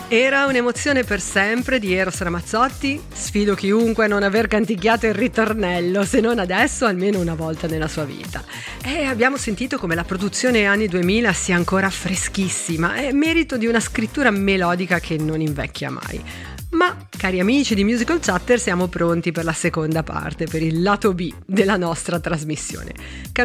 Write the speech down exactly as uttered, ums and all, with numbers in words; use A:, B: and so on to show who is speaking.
A: Era un'emozione per sempre di Eros Ramazzotti. Sfido chiunque a non aver canticchiato il ritornello, se non adesso almeno una volta nella sua vita. E abbiamo sentito come la produzione anni duemila sia ancora freschissima, è merito di una scrittura melodica che non invecchia mai. Ma, cari amici di Musical Chatter, siamo pronti per la seconda parte, per il lato B della nostra trasmissione.